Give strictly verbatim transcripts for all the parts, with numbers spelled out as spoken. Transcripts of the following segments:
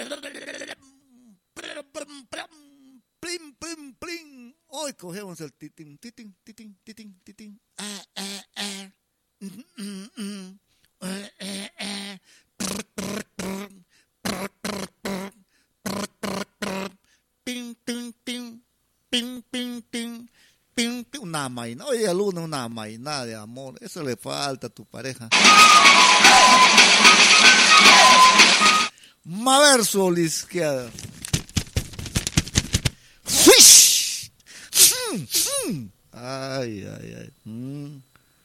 Plim, plim, plim. Hoy cogemos el titín, titín, titín, titín, titín. Ah, ah, ah. Mm, mm, mm. Eh, eh, eh. Ping, ping, ping. Ping, ping, ping. Ping, ping. Una maina. Oye, Luna, una maina de amor. Eso le falta a tu pareja. Maverso a la izquierda. ¡Swish! Mm, mm. Ay, ay, ay. Mm.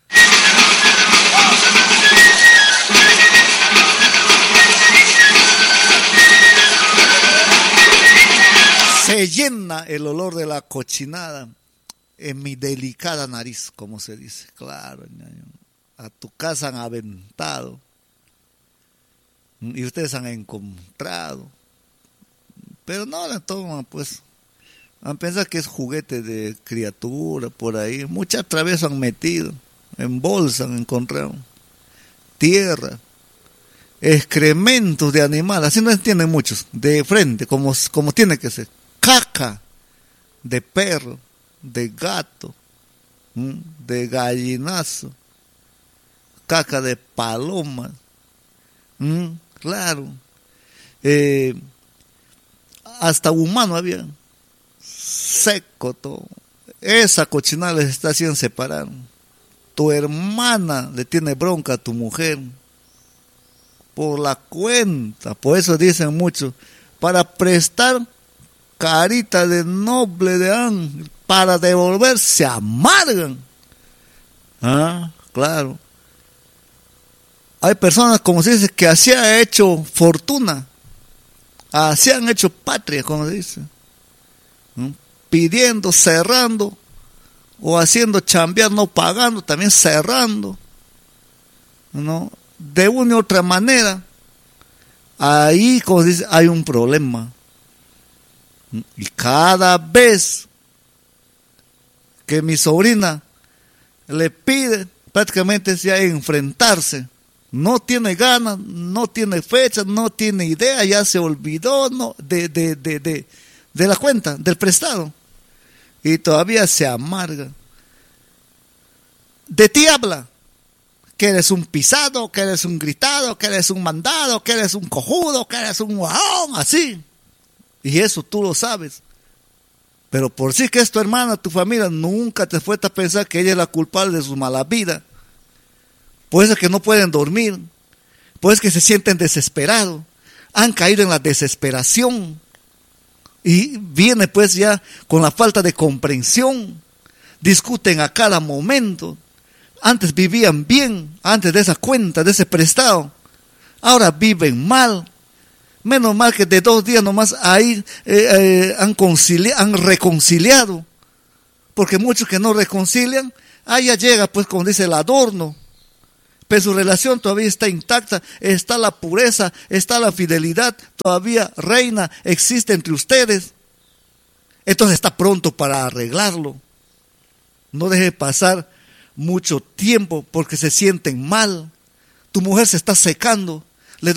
Se llena el olor de la cochinada en mi delicada nariz, como se dice. Claro, a tu casa han aventado y ustedes han encontrado, pero no la toman, pues. Han pensado que es juguete de criatura por ahí. Muchas veces han metido en bolsa, han encontrado tierra, excrementos de animal, así no entienden muchos, de frente, como, como tiene que ser. Caca de perro, de gato, de gallinazo, caca de paloma, claro, eh, hasta humano había, seco todo. Esa cochinada les está haciendo separar. Tu hermana le tiene bronca a tu mujer por la cuenta, por eso dicen mucho, para prestar carita de noble de ángel, para devolver se amargan. Ah, claro. Hay personas, como se dice, que así han hecho fortuna, así han hecho patria, como se dice, ¿no? Pidiendo, cerrando, o haciendo chambear, no pagando, también cerrando, ¿no? De una u otra manera, ahí, como se dice, hay un problema. Y cada vez que mi sobrina le pide, prácticamente ya enfrentarse, no tiene ganas, no tiene fecha, no tiene idea, ya se olvidó, no, de, de, de, de, de la cuenta, del prestado, y todavía se amarga. De ti habla, que eres un pisado, que eres un gritado, que eres un mandado, que eres un cojudo, que eres un guajón, así. Y eso tú lo sabes. Pero por sí que es tu hermana, tu familia, nunca te fuiste a pensar que ella es la culpable de su mala vida. Por eso es que no pueden dormir. Por eso es que se sienten desesperados. Han caído en la desesperación. Y viene pues ya con la falta de comprensión. Discuten a cada momento. Antes vivían bien, antes de esa cuenta, de ese prestado. Ahora viven mal. Menos mal que de dos días nomás ahí eh, eh, han, concilia, han reconciliado. Porque muchos que no reconcilian, ahí ya llega pues como dice el adorno. Pero su relación todavía está intacta, está la pureza, está la fidelidad, todavía reina, existe entre ustedes. Entonces está pronto para arreglarlo. No deje pasar mucho tiempo porque se sienten mal. Tu mujer se está secando.